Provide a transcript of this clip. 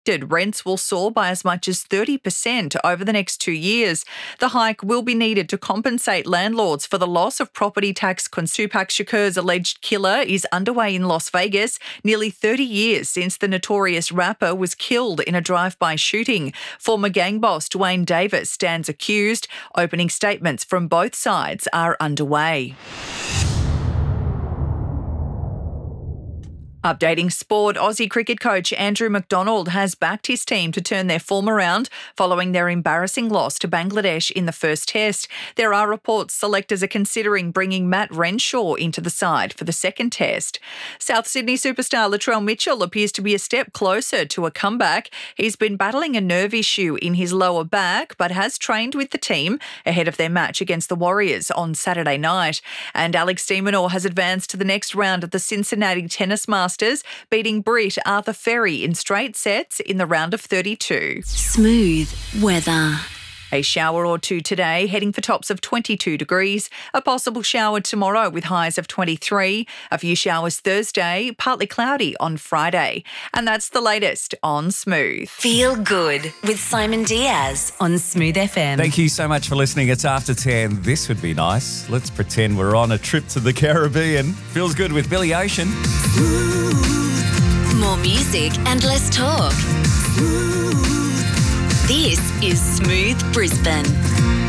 Rents will soar by as much as 30% over the next 2 years. The hike will be needed to compensate landlords for the loss of property tax. Tupac Shakur's alleged killer is underway in Las Vegas, nearly 30 years since the notorious rapper was killed in a drive-by shooting. Former gang boss Dwayne Davis stands accused. Opening statements from both sides are underway. Updating sport, Aussie cricket coach Andrew McDonald has backed his team to turn their form around following their embarrassing loss to Bangladesh in the first test. There are reports selectors are considering bringing Matt Renshaw into the side for the second test. South Sydney superstar Latrell Mitchell appears to be a step closer to a comeback. He's been battling a nerve issue in his lower back but has trained with the team ahead of their match against the Warriors on Saturday night. And Alex de Minaur has advanced to the next round of the Cincinnati Tennis Masters, beating Brit Arthur Ferry in straight sets in the round of 32. Smooth weather. A shower or two today, heading for tops of 22 degrees. A possible shower tomorrow with highs of 23. A few showers Thursday, partly cloudy on Friday. And that's the latest on Smooth. Feel good with Simon Diaz on Smooth FM. Thank you so much for listening. It's after 10. This would be nice. Let's pretend we're on a trip to the Caribbean. Feels good with Billy Ocean. More music and less talk. This is Smooth Brisbane.